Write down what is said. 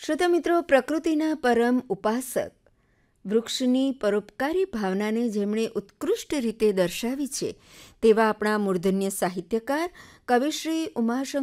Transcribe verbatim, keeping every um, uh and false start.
શ્રોતા મિત્રો, પ્રકૃતિના પરમ ઉપાસક વૃક્ષની પરોપકારી ભાવનાને જેમણે ઉત્કૃષ્ટ રીતે દર્શાવી છે તેવા આપણા મૂર્ધન્ય સાહિત્યકાર કવિશ્રી ઉમાશંકર